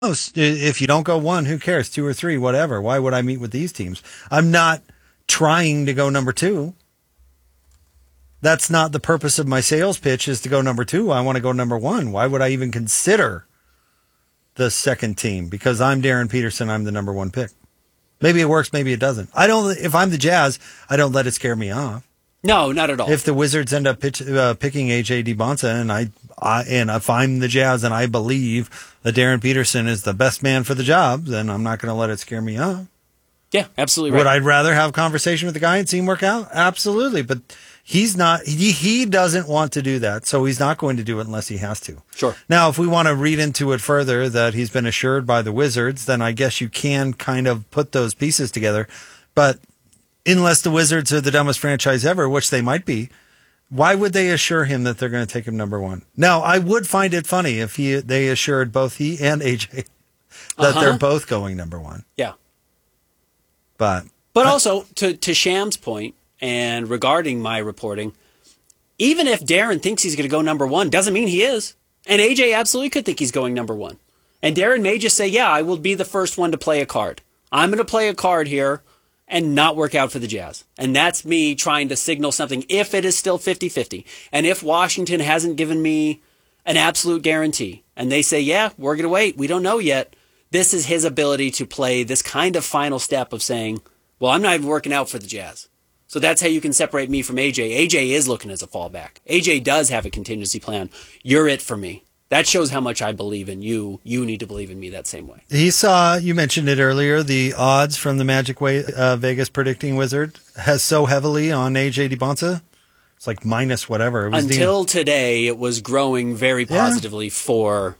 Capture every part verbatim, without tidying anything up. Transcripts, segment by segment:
If you don't go one, who cares? Two or three, whatever. Why would I meet with these teams? I'm not trying to go number two. That's not the purpose of my sales pitch, is to go number two. I want to go number one. Why would I even consider the second team? Because I'm Darren Peterson. I'm the number one pick. Maybe it works. Maybe it doesn't. I don't, if I'm the Jazz, I don't let it scare me off. No, not at all. If the Wizards end up pitch, uh, picking A J DiBonta, and I, I, and if I'm the Jazz and I believe that Darren Peterson is the best man for the job, then I'm not going to let it scare me off. Yeah, absolutely right. Would I rather have a conversation with the guy and see him work out? Absolutely. But he's not, he, he doesn't want to do that. So he's not going to do it unless he has to. Sure. Now, if we want to read into it further that he's been assured by the Wizards, then I guess you can kind of put those pieces together. But unless the Wizards are the dumbest franchise ever, which they might be, why would they assure him that they're going to take him number one? Now, I would find it funny if he they assured both he and A J that uh-huh. they're both going number one. Yeah. But but also, to, to Sham's point, and regarding my reporting, even if Darren thinks he's going to go number one, doesn't mean he is. And A J absolutely could think he's going number one. And Darren may just say, yeah, I will be the first one to play a card. I'm going to play a card here and not work out for the Jazz. And that's me trying to signal something if it is still fifty-fifty. And if Washington hasn't given me an absolute guarantee, and they say, yeah, we're going to wait, we don't know yet, this is his ability to play this kind of final step of saying, well, I'm not even working out for the Jazz. So that's how you can separate me from A J. A J is looking as a fallback. A J does have a contingency plan. You're it for me. That shows how much I believe in you. You need to believe in me that same way. He saw, you mentioned it earlier, the odds from the Magic Way, uh, Vegas predicting wizard has so heavily on A J DiBonta. It's like minus whatever. It was Until the, today, it was growing very positively yeah. for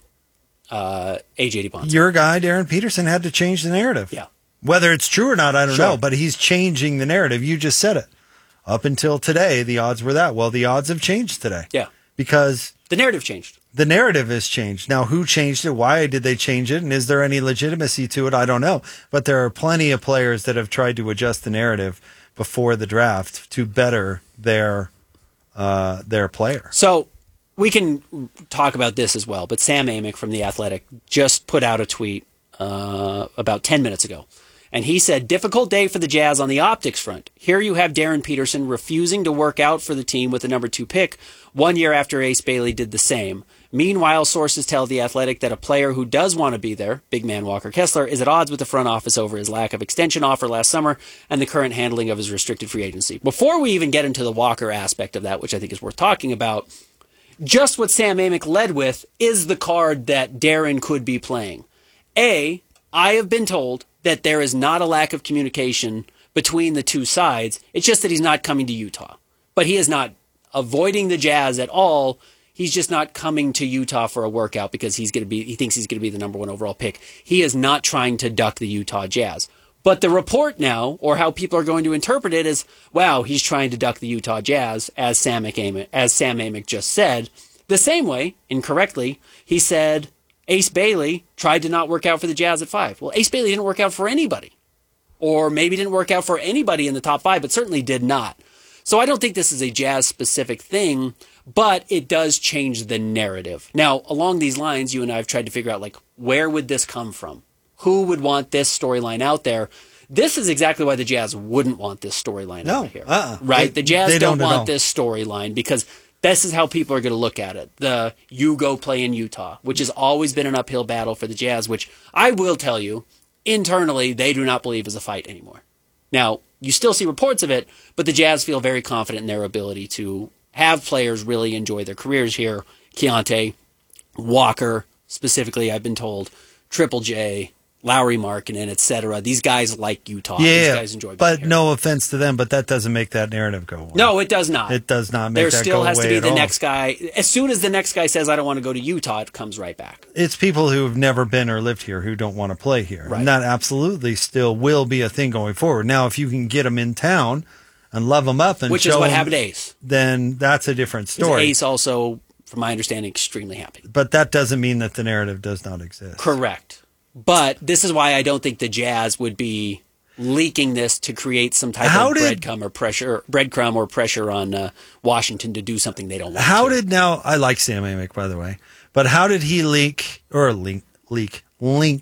uh, A J DiBonta. Your guy, Darren Peterson, had to change the narrative. Yeah. Whether it's true or not, I don't sure. know, but he's changing the narrative. You just said it. Up until today, the odds were that. Well, the odds have changed today. Yeah. Because the narrative changed. The narrative has changed. Now, who changed it? Why did they change it? And is there any legitimacy to it? I don't know. But there are plenty of players that have tried to adjust the narrative before the draft to better their uh, their player. So we can talk about this as well. But Sam Amick from The Athletic just put out a tweet uh, about ten minutes ago. And he said, difficult day for the Jazz on the optics front. Here you have Darren Peterson refusing to work out for the team with the number two pick one year after Ace Bailey did the same. Meanwhile, sources tell The Athletic that a player who does want to be there, big man Walker Kessler, is at odds with the front office over his lack of extension offer last summer and the current handling of his restricted free agency. Before we even get into the Walker aspect of that, which I think is worth talking about, just what Sam Amick led with is the card that Darren could be playing. A, I have been told that there is not a lack of communication between the two sides. It's just that he's not coming to Utah. But he is not avoiding the Jazz at all. He's just not coming to Utah for a workout because he's going to be. He thinks he's going to be the number one overall pick. He is not trying to duck the Utah Jazz. But the report now, or how people are going to interpret it, is, wow, he's trying to duck the Utah Jazz, as Sam Amick, as Sam Amick just said. The same way, incorrectly, he said Ace Bailey tried to not work out for the Jazz at five. Well, Ace Bailey didn't work out for anybody. Or maybe didn't work out for anybody in the top five, but certainly did not. So I don't think this is a Jazz-specific thing, but it does change the narrative. Now, along these lines, you and I have tried to figure out, like, where would this come from? Who would want this storyline out there? This is exactly why the Jazz wouldn't want this storyline no, out here. Uh-uh. Right? They, the Jazz they don't, don't want this storyline because this is how people are going to look at it. The you go play in Utah, which has always been an uphill battle for the Jazz, which I will tell you, internally, they do not believe is a fight anymore. Now, you still see reports of it, but the Jazz feel very confident in their ability to have players really enjoy their careers here. Keontae, Walker, specifically, I've been told, Triple J, Lowry Markkanen, et cetera. These guys like Utah. Yeah, These guys enjoy being but here. No offense to them, but that doesn't make that narrative go away. No, it does not. It does not make there that still go has away to be at the all. next guy. As soon as the next guy says, I don't want to go to Utah, it comes right back. It's people who have never been or lived here who don't want to play here. Right. And that absolutely still will be a thing going forward. Now, if you can get them in town and love them up and Which show is what them, happened to Ace. Then that's a different story. Ace also, from my understanding, extremely happy. But that doesn't mean that the narrative does not exist. Correct. But this is why I don't think the Jazz would be leaking this to create some type how of did, breadcrumb or pressure, breadcrumb or pressure on uh, Washington to do something they don't want. How to. did now? I like Sam Amick, by the way, but how did he leak or leak leak link